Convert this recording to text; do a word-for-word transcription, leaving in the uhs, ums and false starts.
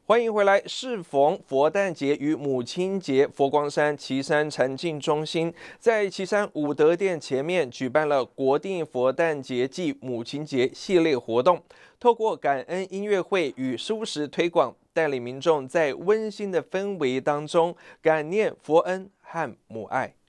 欢迎回来。适逢佛诞节与母亲节，佛光山旗山禅境中心在旗山武德殿前面举办了国定佛诞节暨母亲节系列活动，透过感恩音乐会与蔬食推广，带领民众在温馨的氛围当中感念佛恩和母爱。